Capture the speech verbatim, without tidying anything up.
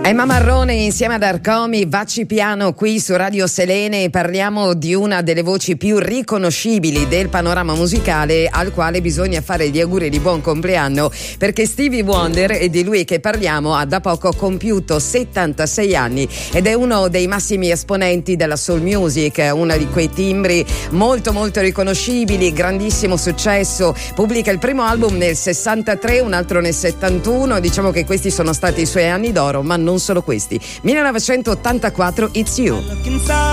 Emma Marrone insieme ad Arcomi, Vacci Piano qui su Radio Selene. Parliamo di una delle voci più riconoscibili del panorama musicale, al quale bisogna fare gli auguri di buon compleanno, perché Stevie Wonder, è di lui che parliamo, ha da poco compiuto settantasei anni ed è uno dei massimi esponenti della soul music, uno di quei timbri molto molto riconoscibili, grandissimo successo. Pubblica il primo album nel sessantatré, un altro nel settantuno. Diciamo che questi sono stati i suoi anni d'oro, ma non solo questi. millenovecentottantaquattro, It's You.